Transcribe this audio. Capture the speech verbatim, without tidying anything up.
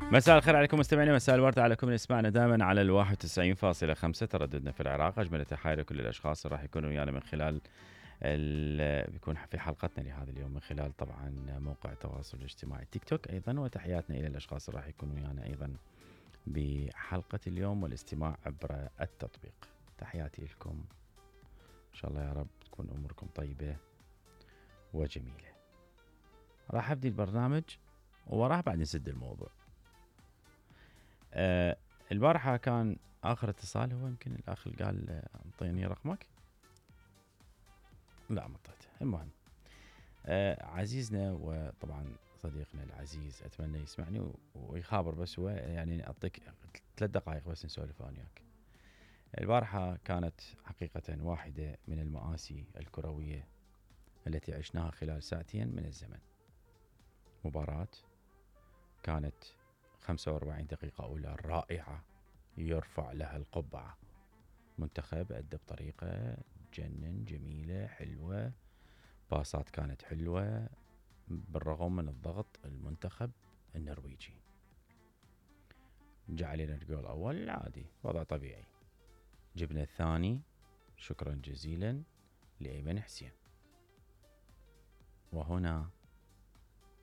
مساء الخير عليكم مستمعينا، مساء الورد عليكم اللي يسمعنا دائما على الواحد وتسعين فاصلة خمسة ترددنا في العراق. أجمل تحايا لكل الأشخاص اللي راح يكونوا ويانا من خلال بيكون في حلقتنا لهذا اليوم من خلال طبعا موقع التواصل الاجتماعي تيك توك أيضا، وتحياتنا إلى الأشخاص اللي راح يكونوا ويانا أيضا بحلقة اليوم والاستماع عبر التطبيق. تحياتي لكم، إن شاء الله يا رب تكون أموركم طيبة وجميلة. راح أبدي البرنامج وراح بعد نسد الموضوع. آه البارحة كان آخر اتصال، هو يمكن الأخ اللي قال أعطيني رقمك، لا ما اعطيته. المهم آه عزيزنا وطبعا صديقنا العزيز، أتمنى يسمعني ويخابر، بس هو يعني أعطيك ثلاث دقائق بس نسولف أنا وياك. البارحة كانت حقيقة واحدة من المآسي الكروية التي عشناها خلال ساعتين من الزمن. مباراة كانت خمسة وأربعين دقيقة أولى رائعة يرفع لها القبعة. منتخب أدى بطريقة جنن، جميلة حلوة، باصات كانت حلوة بالرغم من الضغط المنتخب النرويجي. جاء علينا الجول الأول عادي، وضع طبيعي. جبنا الثاني شكرا جزيلا لأيمن حسين، وهنا